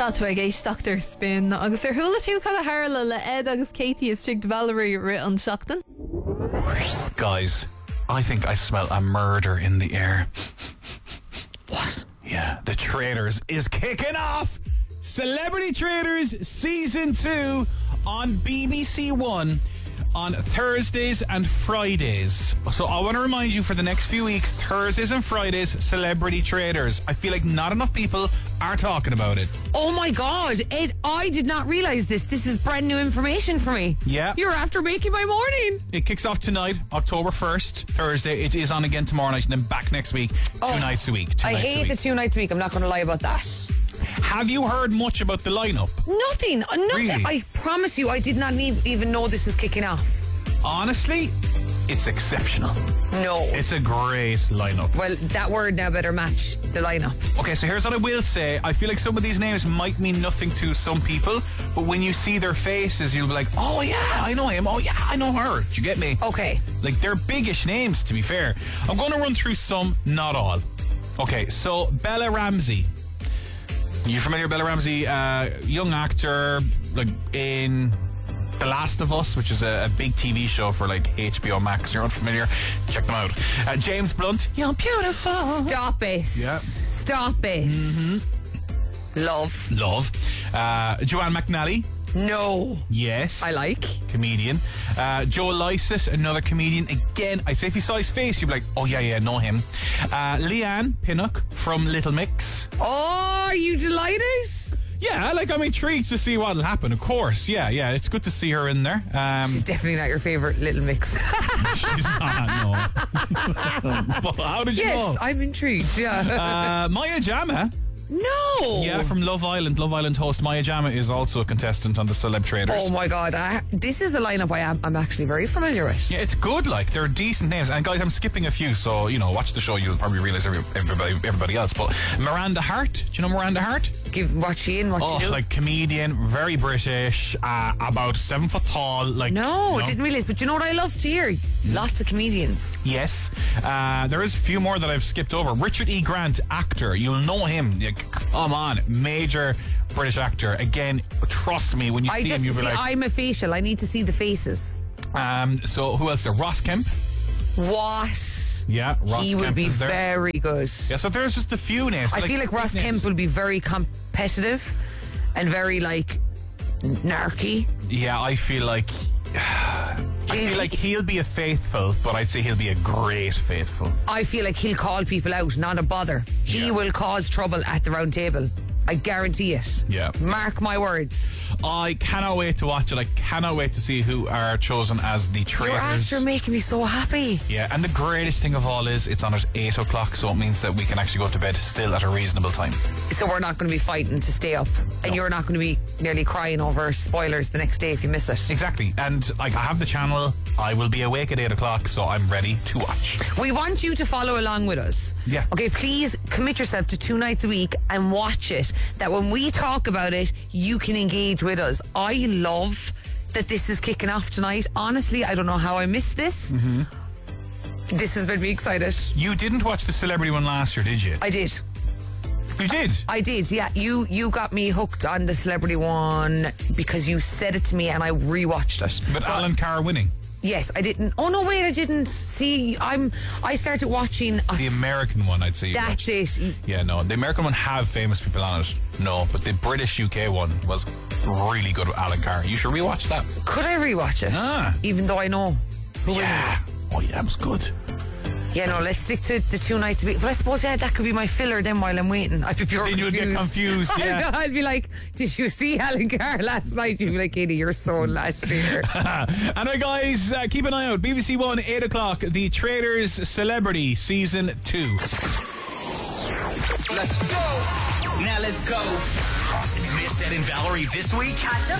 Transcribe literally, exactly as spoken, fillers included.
Seátú ag éisteachtar spin agus ar thula tú cad a hála le Ed agus Katie is strict Valerie ri an seachtain. Guys, I think I smell a murder in the air. What? Yeah, The Traitors is kicking off. Celebrity Traitors Season two on B B C One on Thursdays and Fridays. So I want to remind you for the next few weeks, Thursdays and Fridays, Celebrity Traitors. I feel like not enough people are talking about it. Oh my God, Ed, I did not realise this. This is brand new information for me. Yeah. You're after making my morning. It kicks off tonight, October first, Thursday. It is on again tomorrow night and then back next week, two Oh, nights a week. Two I nights a hate week. the two nights a week. I'm not going to lie about that. Have you heard much about the lineup? Nothing. uh, Nothing. Really? I promise you, I did not leave, even know this was kicking off. Honestly, it's exceptional. No. It's a great lineup. Well, that word now better match the lineup. Okay, so here's what I will say. I feel like some of these names might mean nothing to some people, but when you see their faces, you'll be like, oh yeah, I know him. Oh yeah, I know her. Do you get me? Okay. Like, they're biggish names, to be fair. I'm going to run through some, not all. Okay, so Bella Ramsey. You familiar with Bella Ramsey? Uh, young actor, like in The Last of Us, which is a, a big T V show for like H B O Max. You're unfamiliar? Check them out. Uh, James Blunt. You're beautiful. Stop it. Yeah. Stop it. Mm-hmm. Love. Love. Uh, Joanne McNally. No. Yes. I like. Comedian. Uh, Joe Lycett, another comedian. Again, I'd say if you saw his face, you'd be like, oh yeah, yeah, know him. Uh, Leanne Pinnock from Little Mix. Oh, are you delighted? Yeah, like, I'm intrigued to see what'll happen, of course. Yeah, yeah, it's good to see her in there. Um, She's definitely not your favourite Little Mix. she's not, no. But how did you Yes, know? I'm intrigued, yeah. Uh, Maya Jama. No. Yeah, from Love Island. Love Island host Maya Jama is also a contestant on the Celeb Traitors. Oh my God, I, this is a lineup I am I'm actually very familiar with. Yeah, it's good. Like, they're decent names. And guys, I'm skipping a few, so you know, watch the show. You'll probably realise every, everybody, everybody else. But Miranda Hart, do you know Miranda Hart? Give what she in, what Oh, she do. like comedian, very British, uh, about seven foot tall. Like, No, you know? didn't realise. But you know what I love to hear? Lots of comedians. Yes, uh, there is a few more that I've skipped over. Richard E. Grant, actor. You'll know him. Like, come on, major British actor. Again, trust me, when you I see just him, you'll be see. like. I'm a facial. I need to see the faces. Um, so who else there? Ross Kemp. What? Yeah, Ross He will Kemp be is there. very good. Yeah, so there's just a few names. I but, feel like Ross big names. Kemp will be very competitive and very like narky. Yeah, I feel like. I feel like he'll be a faithful, but I'd say he'll be a great faithful. I feel like he'll call people out, not a bother. He Yeah. will cause trouble at the round table. I guarantee it. Yeah. Mark my words. I cannot wait to watch it. I cannot wait to see who are chosen as the You're traitors. after making me so happy. Yeah, and the greatest thing of all is it's on at eight o'clock, so it means that we can actually go to bed still at a reasonable time. So we're not going to be fighting to stay up. And No. you're not going to be nearly crying over spoilers the next day if you miss it. Exactly, and like I have the channel, I will be awake at eight o'clock, so I'm ready to watch. We want you to follow along with us. Yeah. Okay, please commit yourself to two nights a week and watch it. That when we talk about it, you can engage with us. I love that this is kicking off tonight. Honestly, I don't know how I missed this. Mm-hmm. This has made me excited. You didn't watch the celebrity one last year, did you? I did. You did? I did, yeah. You you got me hooked on the celebrity one because you said it to me and I rewatched it. But So- Alan Carr winning. Yes, I didn't. Oh no, wait, I didn't. See, I'm. I started watching. A The American one, I'd say. you That's watched. it. Yeah, no, the American one have famous people on it. No, but the British U K one was really good with Alan Carr. You should rewatch that. Could I rewatch it? Ah. Even though I know who Yeah. wins. Oh yeah, that was good. Yeah, no, let's stick to the two nights a week. But I suppose, yeah, that could be my filler then while I'm waiting. I'd be pure Then you'd get confused, yeah. I'd, I'd be like, did you see Alan Carr last night? You'd be like, Katie, you're so last year. Anyway, guys, uh, keep an eye out. B B C One, eight o'clock. The Traitors Celebrity Season two. Let's go. Now let's go. Miss Ed and Valerie this week. Catch up